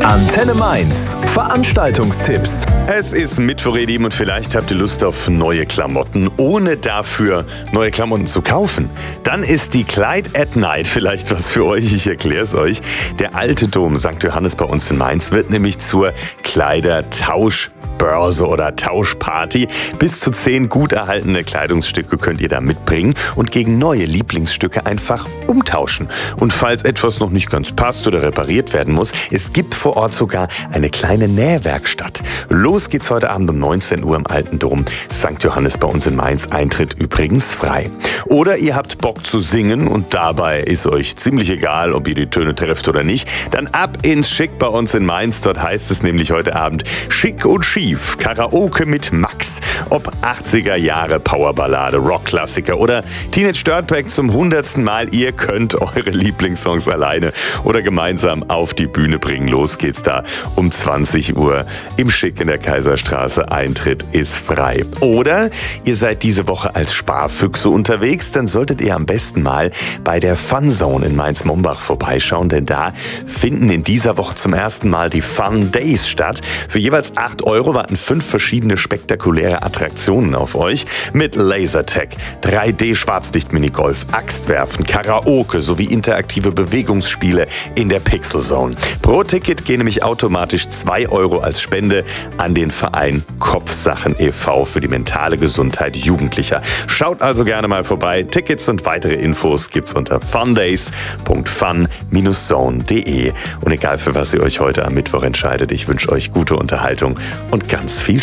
Antenne Mainz. Veranstaltungstipps. Es ist Mittwoch, ihr Lieben, und vielleicht habt ihr Lust auf neue Klamotten, ohne dafür neue Klamotten zu kaufen. Dann ist die Clyde at Night vielleicht was für euch. Ich erkläre es euch. Der alte Dom St. Johannes bei uns in Mainz wird nämlich zur Kleidertauschbörse oder Tauschparty. Bis zu 10 gut erhaltene Kleidungsstücke könnt ihr da mitbringen und gegen neue Lieblingsstücke einfach umtauschen. Und falls etwas noch nicht ganz passt oder repariert werden muss, es gibt vor Ort sogar eine kleine Nähwerkstatt. Los geht's heute Abend um 19 Uhr im alten Dom St. Johannes bei uns in Mainz. Eintritt übrigens frei. Oder ihr habt Bock zu singen und dabei ist euch ziemlich egal, ob ihr die Töne trefft oder nicht. Dann ab ins Schick bei uns in Mainz. Dort heißt es nämlich heute Abend Schick und Schief, Karaoke mit Max. Ob 80er Jahre Powerballade, Rockklassiker oder Teenage Dirtbag zum 100. Mal. Ihr könnt eure Lieblingssongs alleine oder gemeinsam auf die Bühne bringen. Los geht's da um 20 Uhr im Schick in der Kaiserstraße. Eintritt ist frei. Oder ihr seid diese Woche als Sparfüchse unterwegs, dann solltet ihr am besten mal bei der Fun Zone in Mainz-Mombach vorbeischauen, denn da finden in dieser Woche zum ersten Mal die Fun Days statt. Für jeweils 8 € warten 5 verschiedene spektakuläre Attraktionen auf euch mit Lasertag, 3D-Schwarzlicht-Minigolf, Axtwerfen, Karaoke sowie interaktive Bewegungsspiele in der Pixel Zone. Pro Ticket gehen nämlich automatisch 2 € als Spende an den Verein Kopfsachen e.V. für die mentale Gesundheit Jugendlicher. Schaut also gerne mal vorbei. Tickets und weitere Infos gibt's unter fundays.fun-zone.de. Und egal für was ihr euch heute am Mittwoch entscheidet, ich wünsche euch gute Unterhaltung und ganz viel Spaß.